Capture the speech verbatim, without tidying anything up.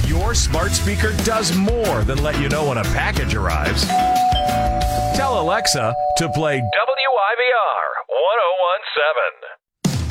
Your smart speaker does more than let you know when a package arrives. Tell Alexa to play W I V R one oh one seven.